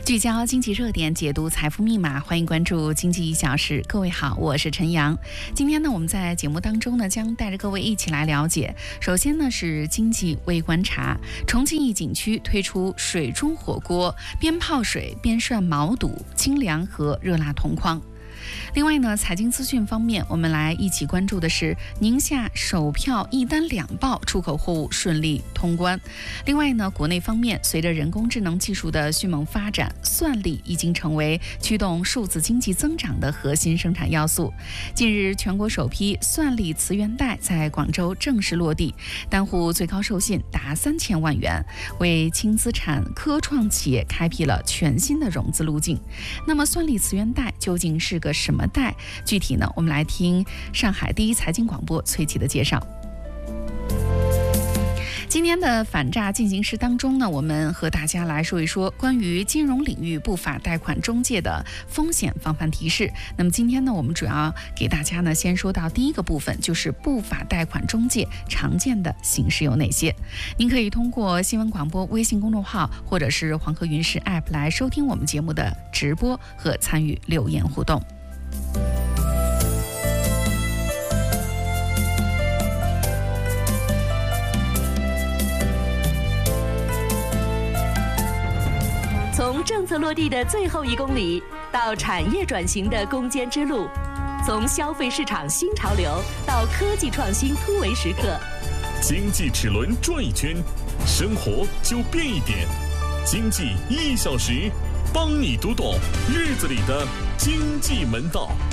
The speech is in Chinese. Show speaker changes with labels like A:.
A: 聚焦经济热点，解读财富密码，欢迎关注经济1小时。各位好，我是陈阳。今天呢，我们在节目当中呢，将带着各位一起来了解。首先呢，是经济微观察。重庆一景区推出水中火锅，边泡水边涮毛肚，清凉和热辣同框。另外呢，财经资讯方面，我们来一起关注的是宁夏首票1单2报出口货物顺利通关。另外呢，国内方面，随着人工智能技术的迅猛发展，算力已经成为驱动数字经济增长的核心生产要素。近日，全国首批算力磁源带在广州正式落地，单户最高授信达3000万元，为轻资产科创企业开辟了全新的融资路径。那么，算力磁源带究竟是个什么带？具体呢，我们来听上海第一财经广播崔琦的介绍。今天的反诈进行时当中呢，我们和大家来说一说关于金融领域不法贷款中介的风险防范提示。那么今天呢，我们主要给大家呢先说到第一个部分，就是不法贷款中介常见的形式有哪些。您可以通过新闻广播微信公众号或者是黄河云识 App 来收听我们节目的直播和参与留言互动。
B: 从政策落地的最后1公里到产业转型的攻坚之路，从消费市场新潮流到科技创新突围时刻，
C: 经济齿轮转一圈，生活就变一点。经济1小时，帮你读懂日子里的经济门道。